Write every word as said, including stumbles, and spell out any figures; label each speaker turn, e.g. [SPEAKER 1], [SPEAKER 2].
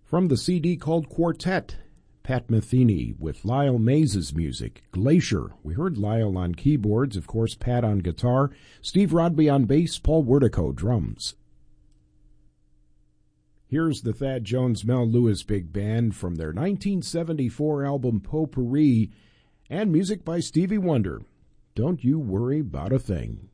[SPEAKER 1] From the C D called Quartet, Pat Metheny with Lyle Mays' music. Glacier. We heard Lyle on keyboards, of course Pat on guitar, Steve Rodby on bass, Paul Wertico drums. Here's the Thad Jones Mel Lewis Big Band from their nineteen seventy-four album Potpourri, and music by Stevie Wonder. Don't You Worry About a Thing.